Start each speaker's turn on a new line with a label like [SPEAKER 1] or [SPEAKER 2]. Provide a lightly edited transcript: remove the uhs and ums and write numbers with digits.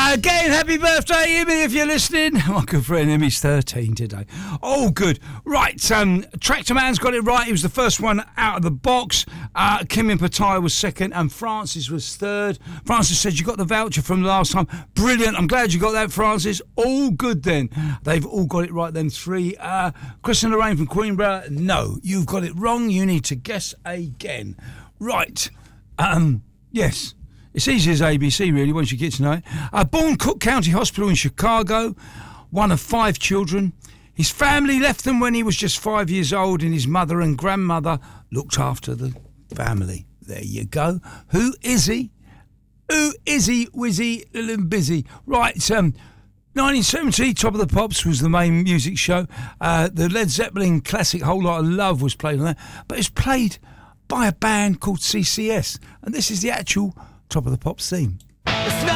[SPEAKER 1] Again, happy birthday, Emmy, if you're listening. My good friend Emmy's 13 today. Oh, good. Right, Tractor Man's got it right. He was the first one out of the box. Kim and Pattaya was second, and Francis was third. Francis said you got the voucher from last time. Brilliant. I'm glad you got that, Francis. All good then. They've all got it right, them three. Chris and Lorraine from Queenborough, no, you've got it wrong. You need to guess again. Right. Yes. It's easy as ABC, really, once you get to know it. Born Cook County Hospital in Chicago, one of 5 children. His family left them when he was just 5 years old, and his mother and grandmother looked after the family. There you go. Who is he? Who is he? Wizzy, little and busy. Right, 1970, Top of the Pops was the main music show. The Led Zeppelin classic Whole Lot of Love was played on there, but it's played by a band called CCS, and this is the actual Top of the Pops theme.
[SPEAKER 2] It's not